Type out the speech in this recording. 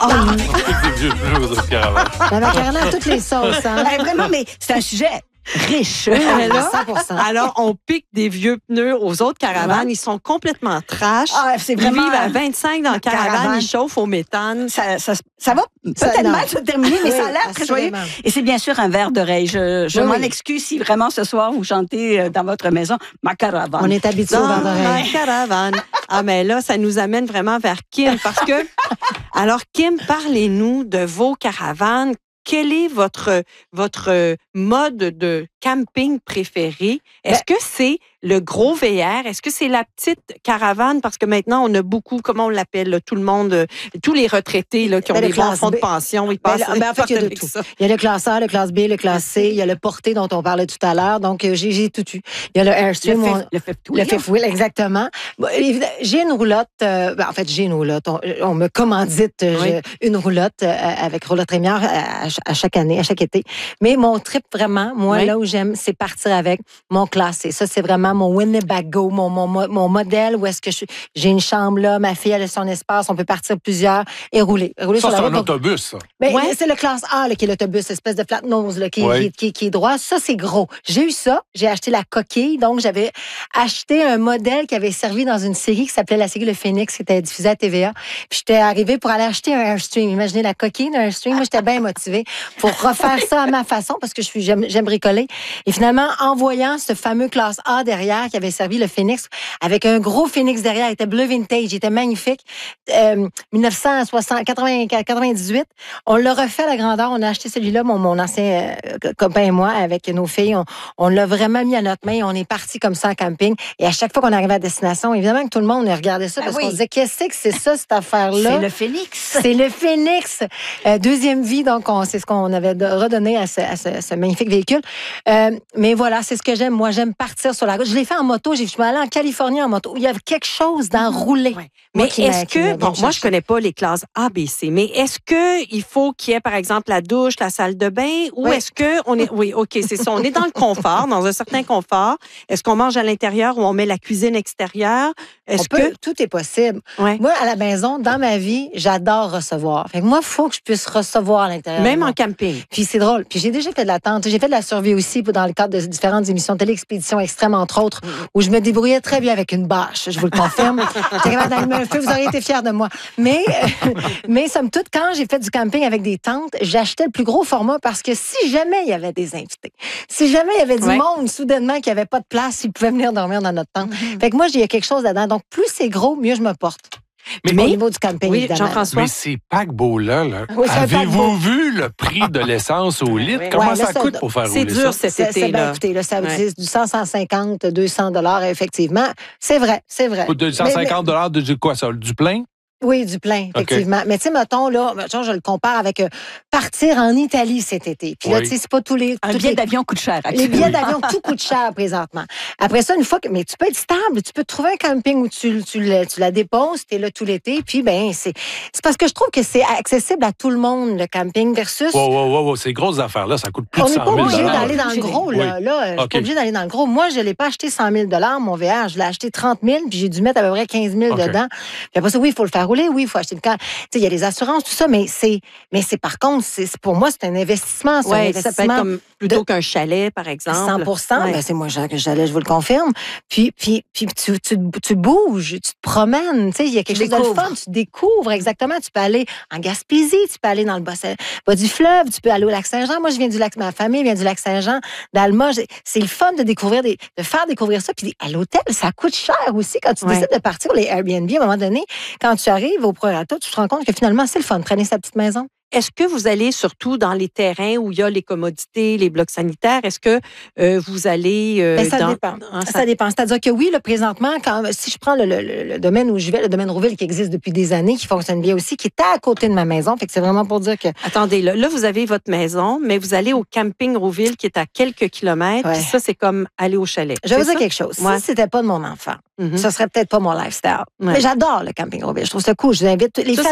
Oh, On pique des vieux pneus aux autres caravanes. La macarena à toutes les sauces, hein? Vraiment, mais c'est un sujet riche. Mais là, 100%. Alors, on pique des vieux pneus aux autres caravanes. Ouais. Ils sont complètement trash. Ah, c'est vraiment... Ils vivent à 25 dans la caravane. caravane. Ils chauffent au méthane. Ça va peut-être non. mal se terminer, mais Oui, ça a l'air très joyeux. assurément. Et c'est bien sûr un verre d'oreille. Je Oui, m'en oui. excuse si vraiment ce soir vous chantez dans votre maison ma caravane. On est habitué au Dans verre la d'oreille. caravane. Ah, mais là, ça nous amène vraiment vers Kim. Parce que, alors, Kim, parlez-nous de vos caravanes. Quel est votre mode de camping préféré? Est-ce que c'est le gros VR? Est-ce que c'est la petite caravane? Parce que maintenant, on a beaucoup, comment on l'appelle, là, tout le monde, tous les retraités là, qui ont Ben, le des bons classe fonds de B. pension, ils Ben, passent en fait, il y a de avec tout. ça. Il y a le classe A, le classe B, le classe C, il y a le porté dont on parlait tout à l'heure. Donc, j'ai tout eu. Il y a le Airstream. le fifth Le wheel. fifth wheel, exactement. Bon, j'ai une roulotte. En fait, j'ai une roulotte. On me commandite une roulotte avec Roulotte Rémière à chaque année, à chaque été. Mais mon trip, vraiment, moi, Oui. là où j'aime, c'est partir avec mon classé. Ça, c'est vraiment mon Winnebago, mon modèle où est-ce que j'ai une chambre là, ma fille, elle a son espace, on peut partir plusieurs et rouler. Rouler Ça, sur c'est la un route. autobus, ça. Ben, Ouais. c'est le classe A là, qui est l'autobus, espèce de flat nose là, qui est droit. Ça, c'est gros. J'ai eu ça. J'ai acheté la coquille. Donc, j'avais acheté un modèle qui avait servi dans une série qui s'appelait la série Le Phénix, qui était diffusée à TVA. Puis, j'étais arrivée pour aller acheter un Airstream. Imaginez la coquille d'un Airstream. Moi, j'étais bien motivée pour refaire ça à ma façon parce que j'aime bricoler. Et finalement, en voyant ce fameux classe A derrière qui avait servi le Phénix, avec un gros Phénix derrière, il était bleu vintage, il était magnifique. 1998, on l'a refait à la grandeur. On a acheté celui-là, mon ancien copain et moi, avec nos filles. On l'a vraiment mis à notre main et on est parti comme ça en camping. Et à chaque fois qu'on arrivait à destination, évidemment que tout le monde regardait ça parce qu'on disait, qu'est-ce que c'est ça, cette affaire-là? C'est le Phénix. C'est le Phénix. Deuxième vie, donc, c'est ce qu'on avait redonné à ce magnifique véhicule. Mais voilà, c'est ce que j'aime. Moi, j'aime partir sur la route. Je l'ai fait en moto. Je suis allée en Californie en moto. Il y avait quelque chose d'enrouler. Ouais. Moi Mais qui est-ce que, m'a bon, bien moi, je cherché. connais pas les classes A, B, C, mais est-ce qu'il faut qu'il y ait, par exemple, la douche, la salle de bain, ou Oui. est-ce que on est, oui, OK, c'est ça, on est dans le confort, dans un certain confort. Est-ce qu'on mange à l'intérieur ou on met la cuisine extérieure? Est-ce que, Tout est possible. ouais. Moi, à la maison, dans ma vie, j'adore recevoir. Fait que moi, il faut que je puisse recevoir à l'intérieur. Même de en moi. camping? Puis c'est drôle. Puis j'ai déjà fait de la tente. J'ai fait de la survie aussi dans le cadre de différentes émissions de télé-expéditions extrêmes, entre autres, où je me débrouillais très bien avec une bâche, je vous le confirme. J'étais capable d'allumer un feu, vous auriez été fiers de moi. Mais somme toute, quand j'ai fait du camping avec des tentes, j'achetais le plus gros format parce que si jamais il y avait des invités, si jamais il y avait du monde soudainement qui n'avait pas de place, ils pouvaient venir dormir dans notre tente. Fait que moi, il y a quelque chose là-dedans. Donc, plus c'est gros, mieux je me porte. Mais Au niveau du camping, Oui, évidemment. Jean-François? Mais ces paquebots-là, Oui, c'est un paquebot. avez-vous vu le prix de l'essence au litre? Oui. Comment Ouais, ça là, ça- coûte pour faire C'est rouler dur ça? cet été, Ben, là. écoutez, là, ça veut Ouais. dire du 150, 200 $, effectivement. C'est vrai, c'est vrai. Coûte 250 de quoi ça? Du plein? Oui, du plein, effectivement. Mais tu sais, mettons, je le compare avec partir en Italie cet été. Puis là, Oui. tu sais, c'est pas tous les... Un toutes billet les- d'avion coûte cher. Les billets d'avion, tout coûte cher présentement. Après ça, une fois que... Mais tu peux être stable. Tu peux te trouver un camping où tu la déposes, tu es là tout l'été. Puis, ben c'est parce que je trouve que c'est accessible à tout le monde, le camping, versus... Wow. Ces grosses affaires-là, ça coûte plus On de n'est 100 pas 000 obligé dollars. d'aller dans le gros, là. Oui. Je suis OK. pas obligé d'aller dans le gros. Moi, je ne l'ai pas acheté 100 000 mon VR. Je l'ai acheté 30 000 puis j'ai dû mettre à peu près 15 000 OK. dedans. Puis après ça, oui, il faut le faire rouler. Oui, il faut acheter le camp. Tu sais, il y a les assurances, tout ça, mais par contre, pour moi, c'est un investissement. C'est un Oui, ça peut être investissement comme plutôt qu'un chalet, par exemple. 100 Ouais. ben, c'est moi que j'allais, je vous le confirme. Puis tu bouges, tu te promènes. Tu sais, il y a quelque chose de le découvres. fun. Tu découvres, exactement. Tu peux aller en Gaspésie, tu peux aller dans le bas du fleuve, tu peux aller au Lac-Saint-Jean. Moi, je viens du lac, ma famille vient du Lac-Saint-Jean, d'Alma. C'est le fun de découvrir, de faire découvrir ça. Puis à l'hôtel, ça coûte cher aussi quand tu décides de partir, les Airbnb. À un moment donné, quand tu arrives au prorata, tu te rends compte que finalement, c'est le fun de traîner sa petite maison. Est-ce que vous allez surtout dans les terrains où il y a les commodités, les blocs sanitaires? Est-ce que vous allez Ben, ça dans... dépend. Hein, Ça dépend. C'est-à-dire que oui, là, présentement, si je prends le domaine où je vais, le domaine Rouville qui existe depuis des années, qui fonctionne bien aussi, qui est à côté de ma maison, fait que c'est vraiment pour dire que... Attendez, là, vous avez votre maison, mais vous allez au camping Rouville qui est à quelques kilomètres. Ouais. Puis ça, c'est comme aller au chalet. Je vais vous C'est dire ça? quelque chose. Ouais. Si c'était pas de mon enfant, Mhm. ce serait peut-être pas mon lifestyle. Ouais. Mais j'adore le camping Rouville. Je trouve ça cool. Je vous invite les Ça,